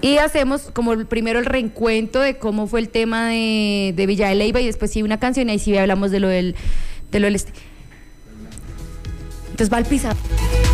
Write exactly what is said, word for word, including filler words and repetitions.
Y hacemos como el, primero el reencuentro de cómo fue el tema de, de Villa de Leyva y después sí una canción y ahí sí hablamos de lo del, de lo del este. Entonces va el pizarro.